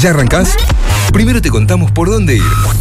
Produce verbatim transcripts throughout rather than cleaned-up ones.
¿Ya arrancás? Primero te contamos por dónde ir.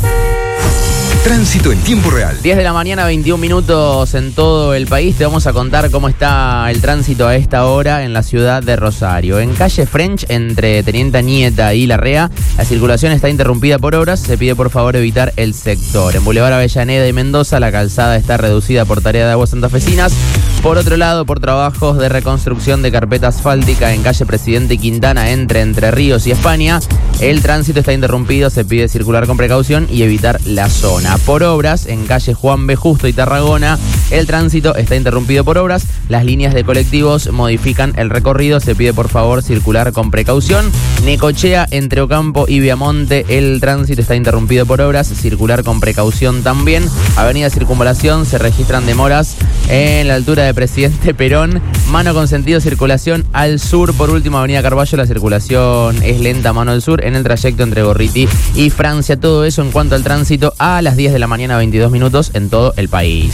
Tránsito en tiempo real. diez de la mañana, veintiún minutos en todo el país. Te vamos a contar cómo está el tránsito a esta hora en la ciudad de Rosario. En calle French, entre Teniente Nieta y Larrea, la circulación está interrumpida por obras. Se pide por favor evitar el sector. En Boulevard Avellaneda y Mendoza, la calzada está reducida por tarea de aguas santafesinas. Por otro lado, por trabajos de reconstrucción de carpeta asfáltica en calle Presidente Quintana, entre Entre Ríos y España, el tránsito está interrumpido. Se pide circular con precaución y evitar la zona. Por obras, en calle Juan B. Justo y Tarragona, el tránsito está interrumpido por obras. Las líneas de colectivos modifican el recorrido. Se pide por favor circular con precaución. Necochea, entre Ocampo y Viamonte, el tránsito está interrumpido por obras. Circular con precaución también. Avenida Circunvalación, se registran demoras en la altura de Presidente Perón. Mano con sentido circulación al sur. Por último, Avenida Carballo, la circulación es lenta mano al sur en el trayecto entre Gorriti y Francia. Todo eso en cuanto al tránsito a las diez de la mañana, veintidós minutos en todo el país.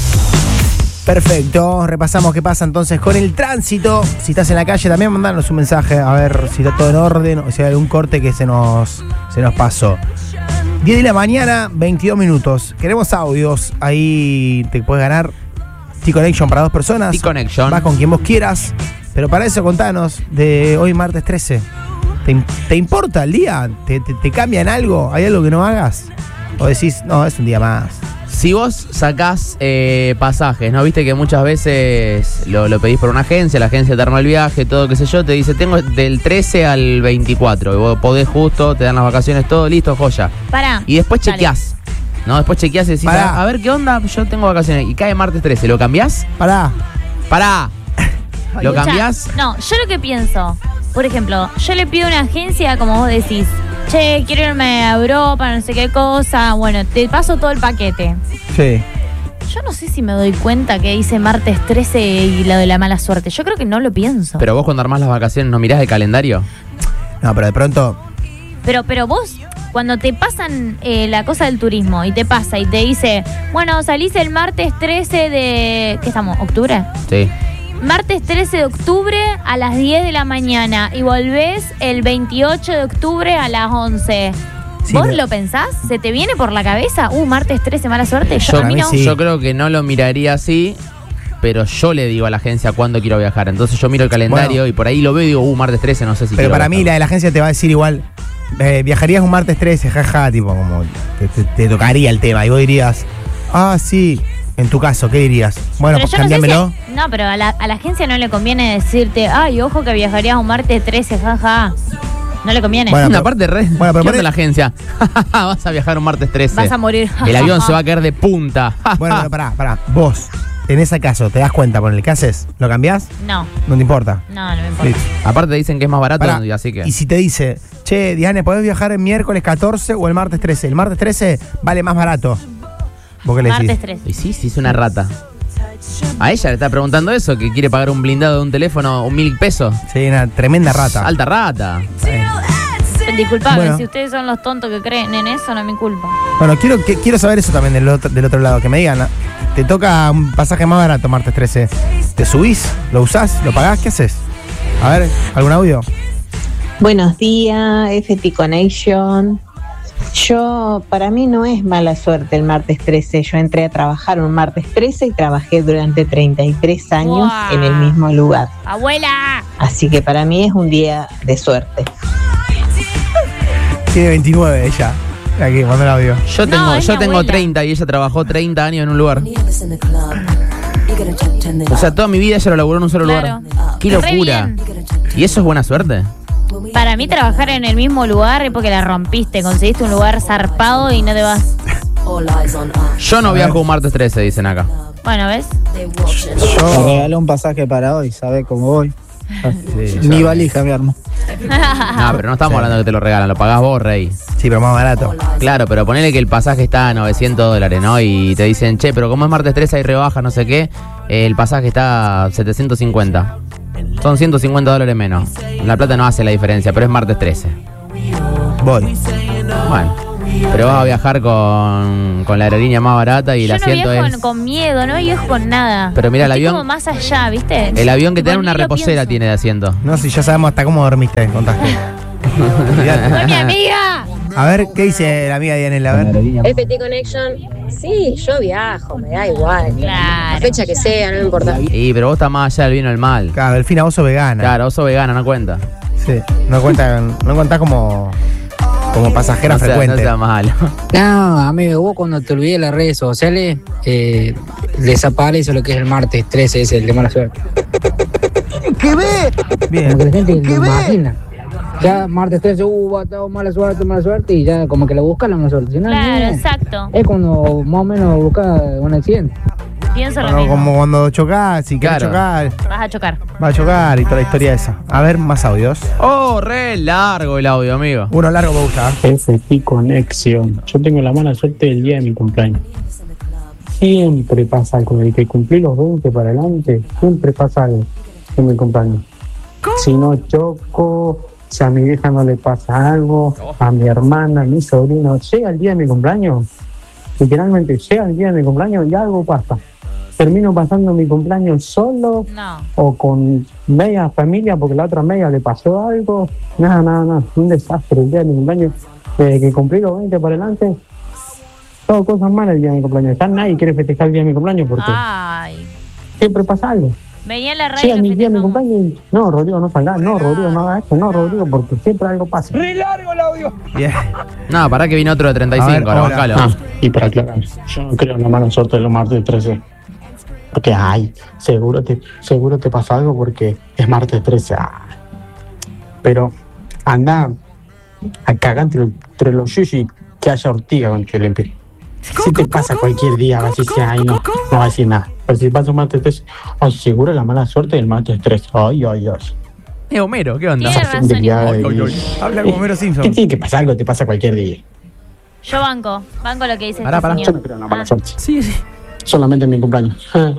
Perfecto, repasamos qué pasa entonces con el tránsito. Si estás en la calle también mandanos un mensaje a ver si está todo en orden o si hay algún corte que se nos, se nos pasó. diez de la mañana, veintidós minutos. Queremos audios, ahí te puedes ganar T-Connection para dos personas. T-Connection. Vas con quien vos quieras, pero para eso contanos de hoy martes trece. ¿Te, te importa el día? ¿Te, te, ¿Te cambia en algo? ¿Hay algo que no hagas? O decís, no, es un día más. Si vos sacás eh, pasajes, ¿no? Viste que muchas veces lo, lo pedís por una agencia, la agencia te arma el viaje, todo qué sé yo, te dice, tengo del trece al veinticuatro, y vos podés justo, te dan las vacaciones, todo listo, joya. Pará. Y después chequeás, ¿no? Después chequeás y decís, a, a ver qué onda, yo tengo vacaciones, y cae martes trece, ¿lo cambiás? Pará. Pará. ¿Lo cambiás? No, yo lo que pienso, por ejemplo, yo le pido a una agencia, como vos decís, che, quiero irme a Europa, no sé qué cosa, bueno, te paso todo el paquete. Sí. Yo no sé si me doy cuenta que dice martes trece y lo de la mala suerte. Yo creo que no lo pienso. Pero vos cuando armás las vacaciones, ¿no mirás el calendario? No, pero de pronto... Pero, pero vos, cuando te pasan eh, la cosa del turismo y te pasa y te dice, bueno, salís el martes trece de... ¿Qué estamos? ¿Octubre? Sí. Martes trece de octubre a las diez de la mañana y volvés el veintiocho de octubre a las once. Sí, ¿vos pero... lo pensás? ¿Se te viene por la cabeza? Uh, martes trece, mala suerte. Yo, yo, a mí no. Sí. Yo creo que no lo miraría así, pero yo le digo a la agencia cuándo quiero viajar. Entonces yo miro el calendario, bueno, y por ahí lo veo y digo, uh, martes trece, no sé si pero quiero para viajar. mí la de la agencia te va a decir igual, eh, viajarías un martes trece, jaja, tipo como te, te, te tocaría el tema y vos dirías, ah, sí. En tu caso, ¿qué dirías? Bueno, pues cambiámelo. No, sé si, no, pero a la, a la agencia no le conviene decirte, ay, ojo que viajarías un martes trece, jaja. No le conviene. Bueno, una parte re. Bueno, pero ¿qué onda la agencia? Vas a viajar un martes trece. Vas a morir. El avión se va a caer de punta. Bueno, pero pará, pará. Vos, en ese caso, ¿te das cuenta por el que haces? ¿Lo cambiás? No. ¿No te importa? No, no me importa. Sí. Aparte dicen que es más barato, pará, y así que... Y si te dice, che, Diane, ¿podés viajar el miércoles catorce o el martes trece? El martes trece vale más barato. ¿Vos qué le decís? Martes trece. Y sí, sí, es una rata. A ella le está preguntando eso, que quiere pagar un blindado de un teléfono, un mil pesos. Sí, una tremenda rata. Alta rata. Eh. Disculpame, bueno, si ustedes son los tontos que creen en eso, no es mi culpa. Bueno, quiero, que, quiero saber eso también del otro, del otro lado, que me digan, te toca un pasaje más barato martes trece. ¿Te subís? ¿Lo usás? ¿Lo pagás? ¿Qué haces? A ver, ¿algún audio? Buenos días, F T Connection. Yo, para mí no es mala suerte el martes trece. Yo entré a trabajar un martes trece y trabajé durante treinta y tres años wow. en el mismo lugar. ¡Abuela! Así que para mí es un día de suerte. Tiene veintinueve ella. Aquí, manda el audio. Yo tengo, no, yo tengo treinta y ella trabajó treinta años en un lugar. O sea, toda mi vida ella lo laburó en un solo claro. lugar. ¡Qué locura! ¿Y eso es buena suerte? Para mí trabajar en el mismo lugar es porque la rompiste, conseguiste un lugar zarpado y no te vas. Yo no viajo un martes trece, dicen acá. Bueno, ¿ves? Yo me regalé un pasaje para hoy, ¿sabés cómo voy? Sí, mi valija, mi armo. No, pero no estamos sí. hablando de que te lo regalan, lo pagás vos, rey. Sí, pero más barato. Claro, pero ponele que el pasaje está a novecientos dólares, ¿no? Y te dicen, che, pero como es martes trece hay rebaja, no sé qué, el pasaje está a setecientos cincuenta. Son ciento cincuenta dólares menos. La plata no hace la diferencia, pero es martes trece. Voy. Bueno, pero vas a viajar con, con la aerolínea más barata y el Yo asiento no viajo es... con miedo, no viajo con nada. Pero mira, el Estoy avión... como más allá, ¿viste? El avión que te da Bueno, una reposera tiene de asiento. No, si ya sabemos hasta cómo dormiste, contaste. ¡Con mi amiga! A ver, ¿qué dice la amiga Dianela? A ver. F T Connection, sí, yo viajo, me da igual. Claro. La fecha que sea, no me importa. Y pero vos estás más allá del bien o el mal. Claro, Delfina, vos sos vegana. Claro, vos sos vegana, no cuenta. Sí, no cuenta, no cuenta como, como pasajera No sea, frecuente. no sea malo. No, amigo, vos cuando te olvides de las redes sociales, eh, desaparece lo que es el martes trece, ese, el de mala suerte. ¿Qué ve? Bien. Como que la gente lo imagina. Ya martes trece, uh, va, tengo mala suerte, mala suerte, y ya como que lo busca la mala suerte. Si no, Claro, no, exacto. es cuando más o menos busca un accidente. Pienso lo Bueno, mismo. como cuando chocás, si querés Claro. chocar, Vas a chocar. va a chocar y toda la historia esa. A ver, más audios. Oh, re largo el audio, amigo. Uno largo me gusta. F T Connection. Yo tengo la mala suerte del día de mi cumpleaños. Siempre pasa algo. De que cumplí los veinte para adelante, siempre pasa algo en mi cumpleaños. Si no choco, si a mi vieja no le pasa algo, a mi hermana, a mi sobrino, llega el día de mi cumpleaños, literalmente llega el día de mi cumpleaños y algo pasa. Termino pasando mi cumpleaños solo No. o con media familia porque la otra media le pasó algo. Nada, nada, nada. Un desastre el día de mi cumpleaños. Desde que cumplí los veinte para adelante, todo cosas malas el día de mi cumpleaños. Ya nadie quiere festejar el día de mi cumpleaños porque Ay. siempre pasa algo. Venía en la radio. Llega y mi día de mi festejamos. cumpleaños y no, Rodrigo, no salgas. No, Rodrigo, no hagas esto. No, Rodrigo, porque siempre algo pasa. Bien. No, pará que vino otro de treinta y A ver, cinco, ahora hola. bajalo. Ah, y para aclarar, yo no creo en la mala suerte de los martes trece. Porque, ay, seguro te, seguro te pasa algo porque es martes trece. Ah. Pero anda a cagar entre, entre los yuyos y que haya ortiga con que limpie. Si te pasa cualquier día, vas a decir, ay, no, no va a decir nada. Pero si pasa un martes trece, ay, seguro la mala suerte del martes trece. Ay, ay, ay. Es Homero, ¿qué onda? Tiene razón. Ya, Ay, ay, y- ay. Habla como Homero ¿Qué Simpson. tiene que pasar? Algo te pasa cualquier día. Yo banco. Banco lo que dice Pará, este pará. Yo señor. no creo en la mala Ah. suerte. Sí, sí. Solamente en mi cumpleaños. Ah.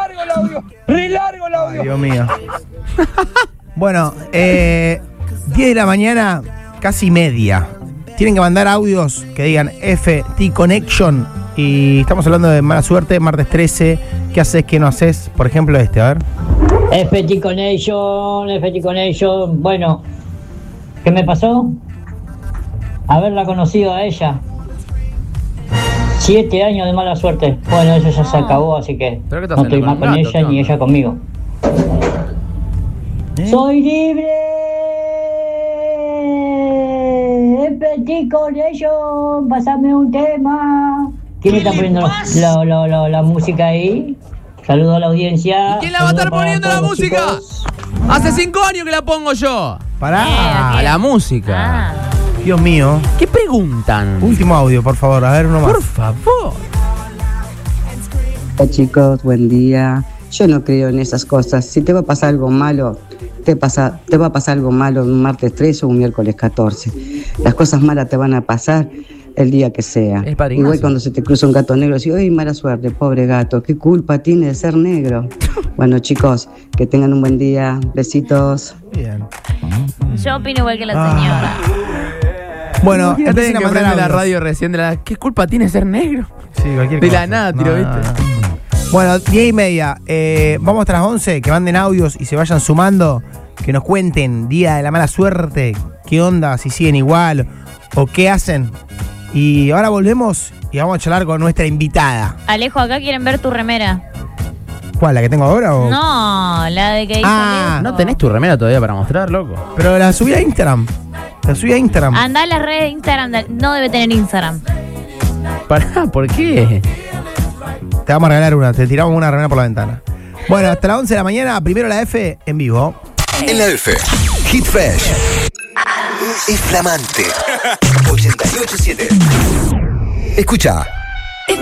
Ay, Dios mío. Bueno, eh, diez de la mañana, casi media. Tienen que mandar audios que digan F T Connection. Y estamos hablando de mala suerte, martes trece. ¿Qué haces, qué no haces? Por ejemplo, este, a ver. F T Connection, F T Connection. Bueno, ¿qué me pasó? Haberla conocido a ella. Siete años de mala suerte. Bueno, eso ya se acabó, así que ¿Pero qué estás no estoy haciendo más con con un gato? ella ¿Qué ni onda? ella conmigo. ¿Eh? ¡Soy libre! F T Connection, pasame un tema. ¿Quién está poniendo la, la, la, la música ahí? Saludo a la audiencia. ¿Y quién la va a estar Saludo para poniendo la todos los música? chicos. Hace cinco años que la pongo yo. Pará. Ah, la música. Ah. Dios mío. ¿Qué preguntan? Último audio, por favor. A ver, uno más. Por favor. Hola chicos, buen día. Yo no creo en esas cosas. Si te va a pasar algo malo, te, pasa, te va a pasar algo malo un martes trece o un miércoles catorce. Las cosas malas te van a pasar el día que sea. Es Padre Igual Ignacio. cuando se te cruza un gato negro, decís, ¡ay, mala suerte, pobre gato! ¿Qué culpa tiene de ser negro? Bueno chicos, que tengan un buen día. Besitos. Bien. Yo opino igual que la Ah. señora. Bueno, Imagínate empiecen a que mandar prende la audios. radio recién de la... ¿Qué culpa tiene ser negro? Sí, cualquier De cosa. la nada, tiro, ¿viste? Bueno, diez y media. Eh, vamos hasta las once. Que manden audios y se vayan sumando. Que nos cuenten día de la mala suerte. ¿Qué onda? Si siguen igual o qué hacen. Y ahora volvemos y vamos a charlar con nuestra invitada. Alejo, acá quieren ver tu remera. ¿Cuál? ¿La que tengo ahora? O... No, la de que dice Ah, Alejo. ¿No tenés tu remera todavía para mostrar, loco? Pero la subí a Instagram. La subí a Instagram. Andá a las redes de Instagram. de- No debe tener Instagram. Pará, ¿por qué? Te vamos a regalar una. Te tiramos una remera por la ventana. Bueno, hasta las once de la mañana. Primero la F en vivo. En la F, Hit Fresh. Es flamante. ochenta y ocho punto siete. Escucha.